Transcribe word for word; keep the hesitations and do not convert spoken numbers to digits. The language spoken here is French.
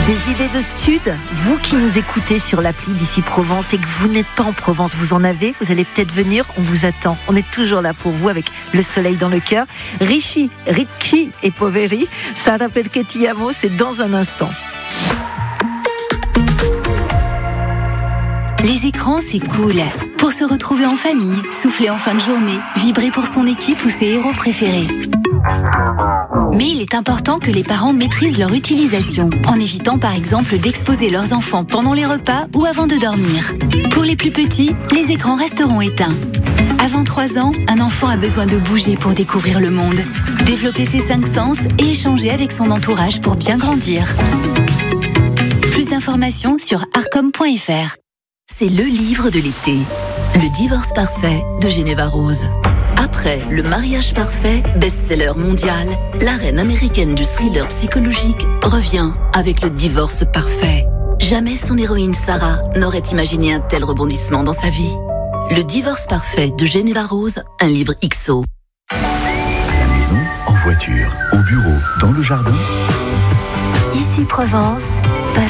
Des idées de sud, vous qui nous écoutez sur l'appli d'Ici Provence et que vous n'êtes pas en Provence, vous en avez, vous allez peut-être venir, on vous attend. On est toujours là pour vous avec le soleil dans le cœur. Ricci, Ricci et Poveri, ça rappelle que ti amo, c'est dans un instant. Les écrans, c'est cool. Pour se retrouver en famille, souffler en fin de journée, vibrer pour son équipe ou ses héros préférés. Mais il est important que les parents maîtrisent leur utilisation, en évitant par exemple d'exposer leurs enfants pendant les repas ou avant de dormir. Pour les plus petits, les écrans resteront éteints. Avant trois ans, un enfant a besoin de bouger pour découvrir le monde, développer ses cinq sens et échanger avec son entourage pour bien grandir. Plus d'informations sur arcom point f r. C'est le livre de l'été, Le divorce parfait de Geneva Rose. Après Le mariage parfait, best-seller mondial, la reine américaine du thriller psychologique revient avec Le divorce parfait. Jamais son héroïne Sarah n'aurait imaginé un tel rebondissement dans sa vie. Le divorce parfait de Geneva Rose, un livre X O. À la maison, en voiture, au bureau, dans le jardin. Ici Provence,